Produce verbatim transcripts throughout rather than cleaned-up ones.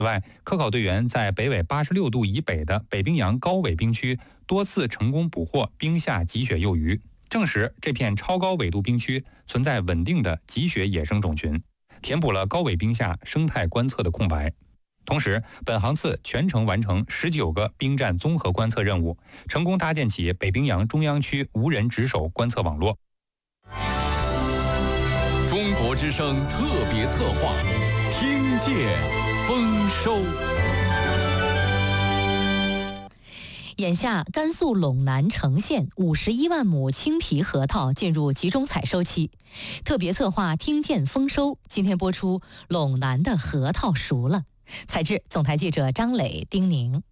此外，科考队员在北纬八十六度以北的北冰洋高纬冰区多次成功捕获冰下极雪幼鱼，证实这片超高纬度冰区存在稳定的极雪野生种群，填补了高纬冰下生态观测的空白。同时，本航次全程完成十九个冰站综合观测任务，成功搭建起北冰洋中央区无人值守观测网络。 中国之声特别策划，听见丰收。 眼下，甘肃陇南成县五十一万亩青皮核桃进入集中采收期。特别策划听见丰收，今天播出陇南的核桃熟了。采制总台记者张磊、丁宁。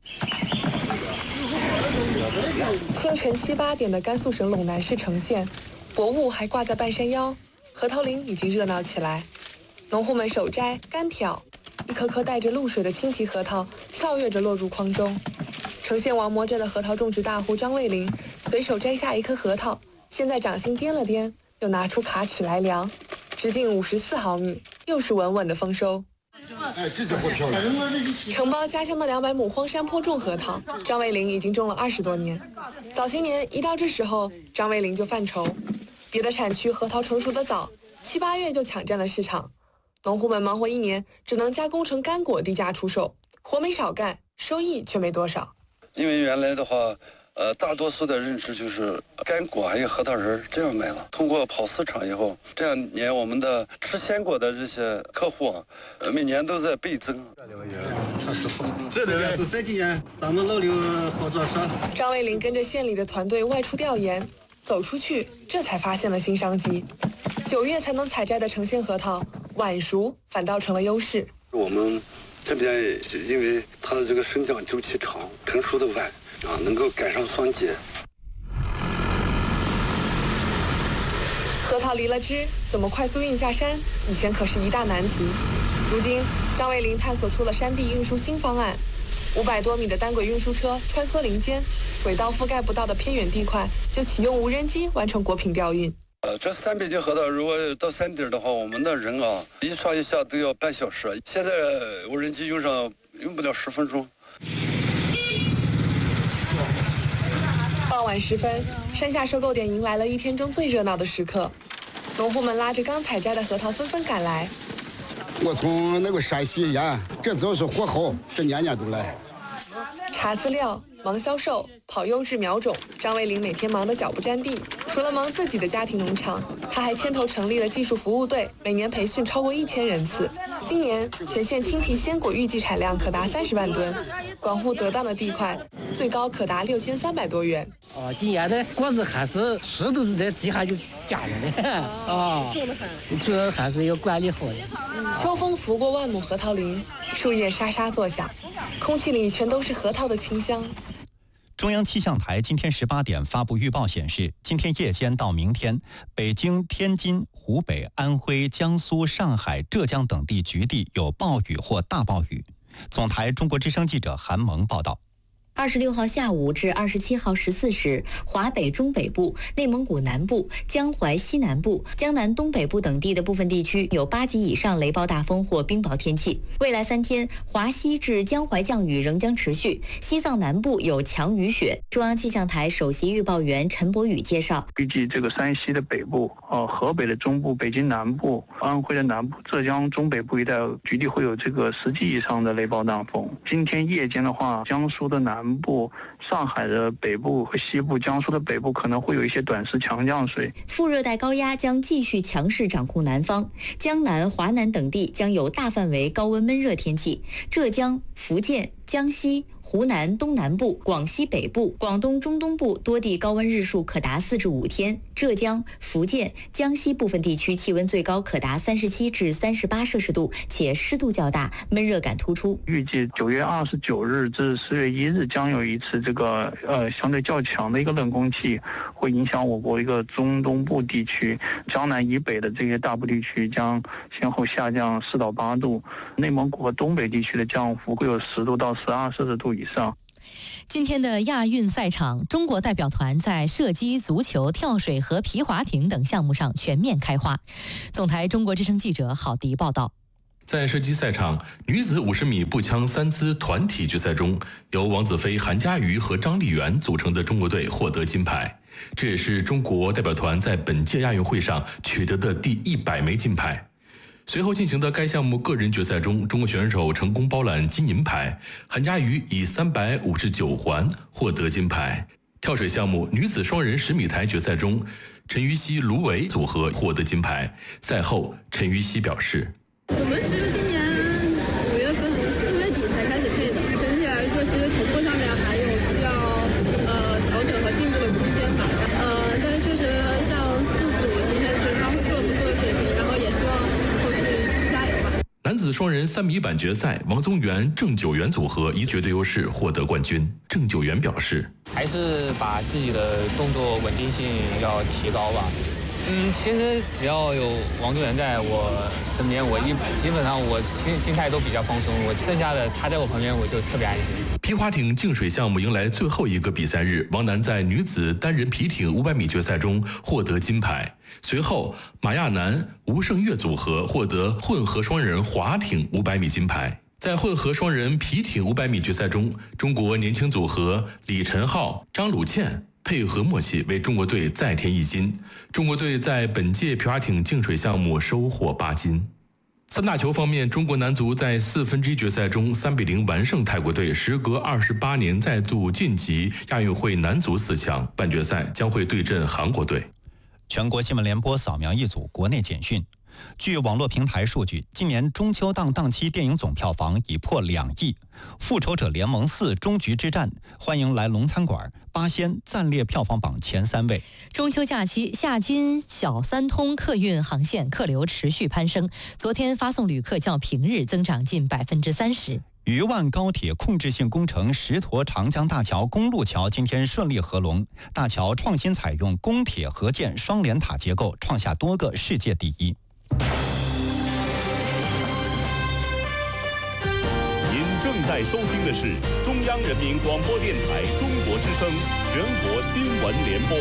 清晨七八点的甘肃省陇南市成县，薄雾还挂在半山腰，核桃林已经热闹起来。农户们手摘干挑，一颗颗带着露水的青皮核桃跳跃着落入筐中。成县王磨镇的核桃种植大户张卫林随手摘下一颗核桃，先在掌心掂了掂，又拿出卡尺来量，直径五十四毫米，又是稳稳的丰收。 哎，这家伙漂亮！ 承包家乡的两百亩荒山坡种核桃，张卫林已经种了二十多年。早些年一到这时候，张卫林就犯愁，别的产区核桃成熟的早，七八月就抢占了市场，农户们忙活一年，只能加工成干果低价出售，活没少干，收益却没多少。 因为原来的话，呃，大多数的认知就是干果还有核桃仁这样卖了。通过跑市场以后，这两年我们的吃鲜果的这些客户啊，呃，每年都在倍增。 这个是这几年咱们老刘合作社。 张卫林跟着县里的团队外出调研，走出去，这才发现了新商机。九月才能采摘的成县核桃，晚熟反倒成了优势。 我们这边因为它的这个生长周期长，成熟的晚啊，能够赶上霜节。 核桃离了枝，怎么快速运下山？以前可是一大难题。如今，张卫林探索出了山地运输新方案。五百多米的单轨运输车穿梭林间，轨道覆盖不到的偏远地块，就启用无人机完成果品调运。 呃，这三北京核桃如果到山顶的话，我们的人啊，一上一下都要半小时。现在无人机用上用不了十分钟。 傍晚时分，山下收购点迎来了一天中最热闹的时刻，农户们拉着刚采摘的核桃纷纷赶来。 我从那个山西沿，这就是火候，这年年都来。 查资料、忙销售、跑优质苗种，张卫林每天忙得脚不沾地。除了忙自己的家庭农场，他还牵头成立了技术服务队，每年培训超过一千人次。今年全县青皮鲜果预计产量可达三十万吨，广户得当的地块最高可达六千三百多元。 啊，今年的果子还是石头在地下就夹着的啊，这还是要管理好的。 秋风拂过万亩核桃林，树叶沙沙作响，空气里全都是核桃的清香。 中央气象台今天十八点发布预报显示，今天夜间到明天，北京、天津、湖北、安徽、江苏、上海、浙江等地局地有暴雨或大暴雨。总台中国之声记者韩萌报道。 二十六号下午至二十七号十四时，华北中北部、内蒙古南部、江淮西南部、江南东北部等地的部分地区有八级以上雷暴大风或冰雹天气。未来三天，华西至江淮降雨仍将持续，西藏南部有强雨雪。中央气象台首席预报员陈博宇介绍， 预计这个山西的北部、呃河北的中部、北京南部、安徽的南部、浙江中北部一带局地会有这个十级以上的雷暴大风。今天夜间的话，江苏的南南部、上海的北部和西部、江苏的北部可能会有一些短时强降水。 副热带高压将继续强势掌控南方，江南、华南等地将有大范围高温闷热天气。浙江、福建、江西、湖南东南部、广西北部、广东中东部多地高温日数可达四至五天，浙江、福建、江西部分地区气温最高可达三十七至三十八摄氏度，且湿度较大，闷热感突出。 预计九月二十九日至十月一日将有一次这个呃相对较强的一个冷空气，会影响我国一个中东部地区，江南以北的这些大部地区将先后下降四到八度，内蒙古和东北地区的降幅会有十度到十二摄氏度以上。 今天的亚运赛场，中国代表团在射击、足球、跳水和皮划艇等项目上全面开花。总台中国之声记者郝迪报道。 在射击赛场，女子五十米步枪三姿团体决赛中，由王子飞、韩佳瑜和张丽媛组成的中国队获得金牌，这也是中国代表团在本届亚运会上取得的第一百枚金牌。随后进行的该项目个人决赛中，中国选手成功包揽金银牌，韩佳瑜以三百五十九环获得金牌。跳水项目女子双人十米台决赛中，陈芋汐、卢维组合获得金牌。赛后，陈芋汐表示。 我们其实今年五月份、四月底才开始配的，整体来说，其实突破上面还有需要呃调整和进步的空间吧。呃，但是确实像四组今天确实发挥出了不错的水平，然后也希望后续加油吧。 男子双人三米板决赛，王宗源、郑九元组合以绝对优势获得冠军。郑九元表示， 还是把自己的动作稳定性要提高吧。嗯，其实只要有王宗源在我身边，我一基本上我心心态都比较放松，我剩下的他在我旁边我就特别安心。 皮划艇竞水项目迎来最后一个比赛日，王楠在女子单人皮艇五百米决赛中获得金牌。随后，马亚楠、吴胜月组合获得混合双人划艇五百米金牌。在混合双人皮艇五百米决赛中，中国年轻组合李晨浩、张鲁倩配合默契，为中国队再添一金。中国队在本届皮划艇竞水项目收获八金。三大球方面，中国男足在四分之一决赛中三比零完胜泰国队，时隔二十八年再度晋级亚运会男足四强。半决赛将会对阵韩国队。 全国新闻联播扫描一组国内简讯。据网络平台数据，今年中秋档档期电影总票房已破两亿，《复仇者联盟四：终局之战》、欢迎来龙餐馆、八仙暂列票房榜前三位。 中秋假期，夏金小三通客运航线客流持续攀升，昨天发送旅客较平日增长近百分之三十。 渝万高铁控制性工程石沱长江大桥公路桥今天顺利合龙，大桥创新采用公铁合建双联塔结构，创下多个世界第一。 您正在收听的是中央人民广播电台中国之声全国新闻联播。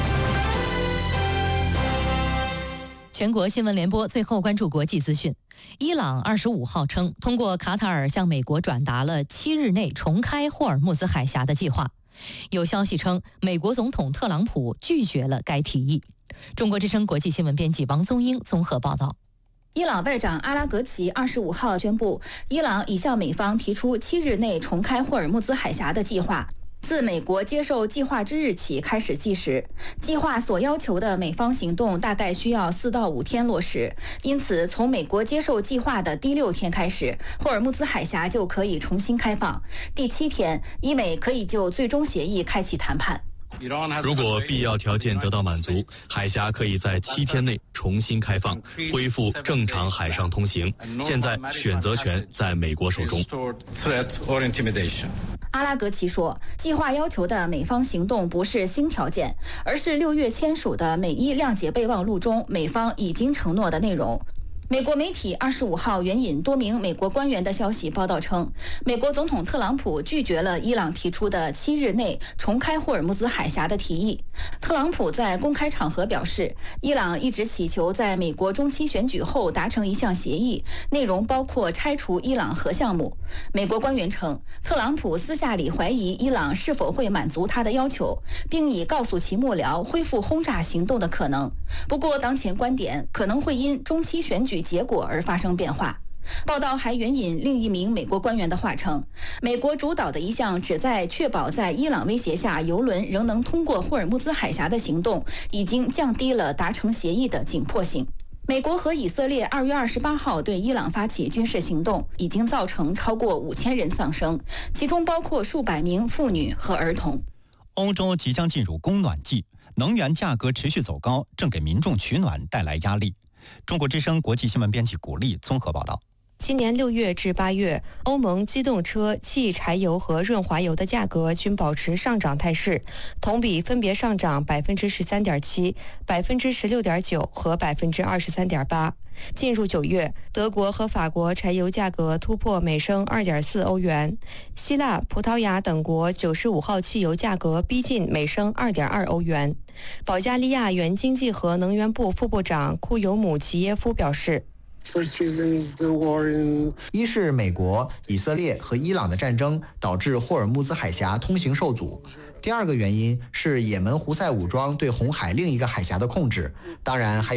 全国新闻联播最后关注国际资讯。伊朗二十五号称，通过卡塔尔向美国转达了七日内重开霍尔木兹海峡的计划。有消息称，美国总统特朗普拒绝了该提议。中国之声国际新闻编辑王宗英综合报道。 伊朗外长阿拉格齐二十五号宣布，伊朗已向美方提出七日内重开霍尔木兹海峡的计划。自美国接受计划之日起开始计时，计划所要求的美方行动大概需要四到五天落实，因此从美国接受计划的第六天开始，霍尔木兹海峡就可以重新开放。第七天，伊美可以就最终协议开启谈判。 如果必要条件得到满足，海峡可以在七天内重新开放，恢复正常海上通行。现在选择权在美国手中。 阿拉格齐说，计划要求的美方行动不是新条件，而是六月签署的美伊谅解备忘录中美方已经承诺的内容。美国媒体二十五号援引多名美国官员的消息报道称，美国总统特朗普拒绝了伊朗提出的七日内重开霍尔木兹海峡的提议。特朗普在公开场合表示，伊朗一直祈求在美国中期选举后达成一项协议，内容包括拆除伊朗核项目。美国官员称，特朗普私下里怀疑伊朗是否会满足他的要求，并已告诉其幕僚恢复轰炸行动的可能。不过，当前观点可能会因中期选举结果而发生变化。报道还援引另一名美国官员的话称，美国主导的一项旨在确保在伊朗威胁下油轮仍能通过霍尔木兹海峡的行动，已经降低了达成协议的紧迫性。美国和以色列二月二十八号对伊朗发起军事行动，已经造成超过五千人丧生，其中包括数百名妇女和儿童。 欧洲即将进入供暖季，能源价格持续走高，正给民众取暖带来压力。中国之声国际新闻编辑古丽综合报道。 今年六月至八月，欧盟机动车、汽柴油和润滑油的价格均保持上涨态势，同比分别上涨百分之十三点七、百分之十六点九和百分之二十三点八。进入九月，德国和法国柴油价格突破每升二点四欧元，希腊、葡萄牙等国九十五号汽油价格逼近每升二点二欧元。保加利亚原经济和能源部副部长库尤姆齐耶夫表示， 一是美国、以色列和伊朗的战争导致霍尔木兹海峡通行受阻。第二个原因是也门胡塞武装对红海另一个海峡的控制，当然还有